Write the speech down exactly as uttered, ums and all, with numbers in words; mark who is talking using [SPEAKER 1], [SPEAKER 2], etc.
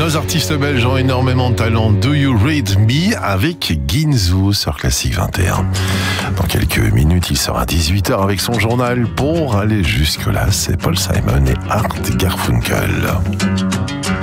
[SPEAKER 1] Nos artistes belges ont énormément de talent. Do You Read Me avec Ginzu sur Classique vingt et un. Dans quelques minutes, il sera dix-huit heures avec son journal. Pour aller jusque-là, c'est Paul Simon et Art Garfunkel.